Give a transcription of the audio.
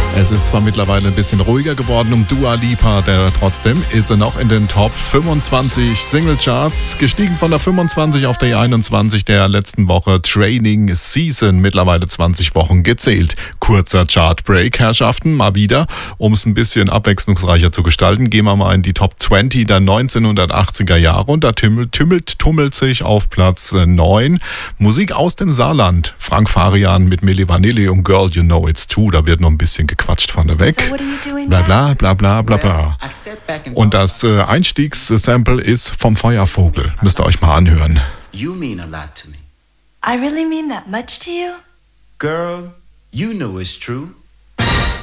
Es ist zwar mittlerweile ein bisschen ruhiger geworden um Dua Lipa, trotzdem ist sie noch in den Top 25 Singlecharts, gestiegen von der 25 auf die 21 der letzten Woche. Training Season, mittlerweile 20 Wochen gezählt. Kurzer Chartbreak, Herrschaften, mal wieder. Um es ein bisschen abwechslungsreicher zu gestalten, gehen wir mal in die Top 20 der 1980er Jahre und da tummelt sich auf Platz 9 Musik aus dem Saarland. Frank Farian mit Milli Vanilli und Girl You Know It's True, da wird noch ein bisschen gequatscht von der weg. Bla bla bla bla bla bla. Und das Einstiegssample ist vom Feuervogel. Müsst ihr euch mal anhören. You mean a lot to me. I really mean that much to you? Girl, you know it's true.